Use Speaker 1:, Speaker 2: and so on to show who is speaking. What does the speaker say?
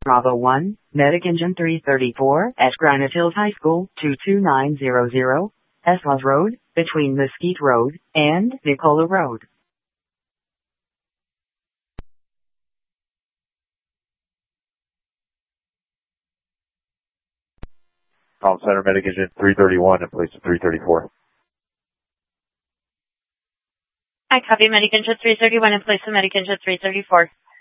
Speaker 1: Bravo 1, Medic Engine 334 at Granite Hills High School, 22900, Eslas Road, between Mesquite Road and Nicola Road.
Speaker 2: Call Center Medic Engine 331 in place of 334.
Speaker 3: I copy Medic Engine 331 in place of Medic Engine 334.